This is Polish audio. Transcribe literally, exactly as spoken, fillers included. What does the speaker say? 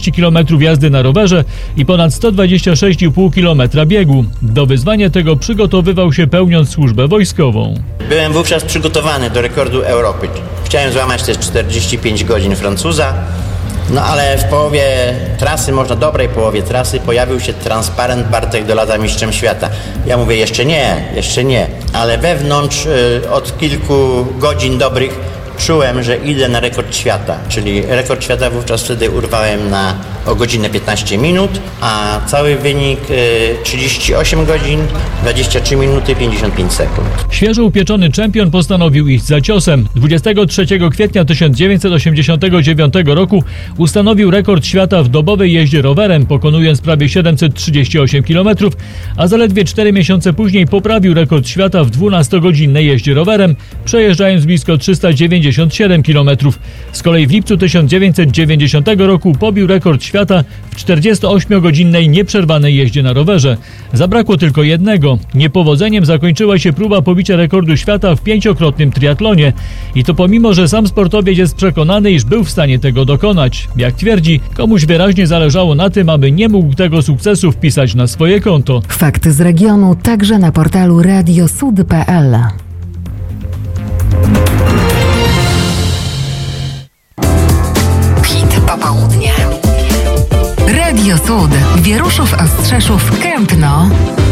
kilometrów jazdy na rowerze i ponad sto dwadzieścia sześć i pół kilometra biegu. Do wyzwania tego przygotowywał się pełniąc służbę wojskową. Byłem wówczas przygotowany do rekordu Europy. Chciałem złamać te czterdzieści pięć godzin Francuza, no ale w połowie trasy, można dobrej połowie trasy, pojawił się transparent Bartek Dolata mistrzem świata. Ja mówię, jeszcze nie, jeszcze nie, ale wewnątrz y, od kilku godzin dobrych czułem, że idę na rekord świata, czyli rekord świata wówczas wtedy urwałem na o godzinę piętnaście minut, a cały wynik y, trzydzieści osiem godzin, dwadzieścia trzy minuty, pięćdziesiąt pięć sekund. Świeżo upieczony czempion postanowił iść za ciosem. dwudziestego trzeciego kwietnia tysiąc dziewięćset osiemdziesiątego dziewiątego roku ustanowił rekord świata w dobowej jeździe rowerem, pokonując prawie siedemset trzydzieści osiem kilometrów, a zaledwie cztery miesiące później poprawił rekord świata w dwunastogodzinnej jeździe rowerem, przejeżdżając blisko trzysta dziewięćdziesiąt siedem kilometrów. Z kolei w lipcu tysiąc dziewięćset dziewięćdziesiątego roku pobił rekord świata w czterdziestoośmiogodzinnej nieprzerwanej jeździe na rowerze. Zabrakło tylko jednego. Niepowodzeniem zakończyła się próba pobicia rekordu świata w pięciokrotnym triatlonie. I to pomimo, że sam sportowiec jest przekonany, iż był w stanie tego dokonać. Jak twierdzi, komuś wyraźnie zależało na tym, aby nie mógł tego sukcesu wpisać na swoje konto. Fakty z regionu także na portalu radio sud kropka p l. Popołudnie. Radio Sud. Wieruszów, Ostrzeszów, Kępno.